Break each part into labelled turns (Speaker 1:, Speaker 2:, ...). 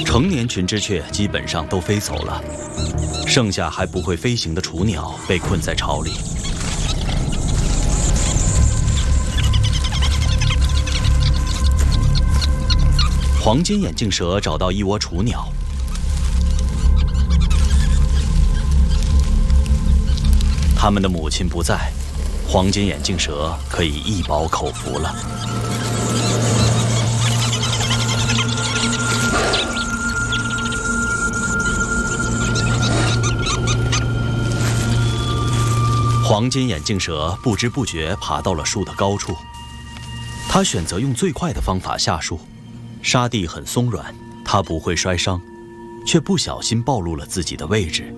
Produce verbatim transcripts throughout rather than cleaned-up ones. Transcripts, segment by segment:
Speaker 1: 成年群之雀基本上都飞走了，剩下还不会飞行的雏鸟被困在巢里。黄金眼镜蛇找到一窝雏鸟，它们的母亲不在，黄金眼镜蛇可以一饱口福了。黄金眼镜蛇不知不觉爬到了树的高处，它选择用最快的方法下树。沙地很松软，它不会摔伤，却不小心暴露了自己的位置。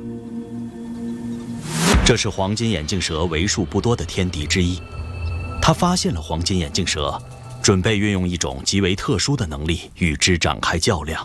Speaker 1: 这是黄金眼镜蛇为数不多的天敌之一。它发现了黄金眼镜蛇，准备运用一种极为特殊的能力与之展开较量。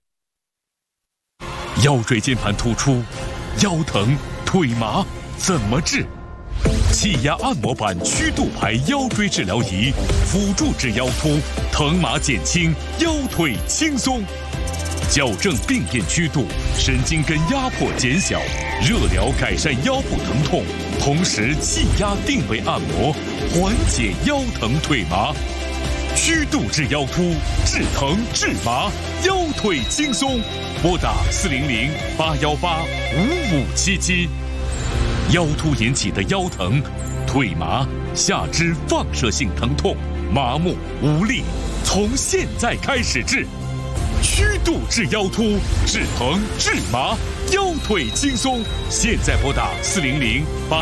Speaker 2: 腰椎间盘突出、腰疼、腿麻怎么治？气压按摩板曲度牌腰椎治疗仪，辅助治腰突，疼麻减轻，腰腿轻松。矫正病变曲度，神经根压迫减小，热疗改善腰部疼痛，同时气压定位按摩，缓解腰疼腿麻。曲度治腰突，治疼治麻，腰腿轻松。拨打四零零八幺八五五七七。腰突引起的腰疼、腿麻、下肢放射性疼痛、麻木无力，从现在开始治。曲度治腰突，治疼治麻，腰腿轻松。现在拨打四零零八。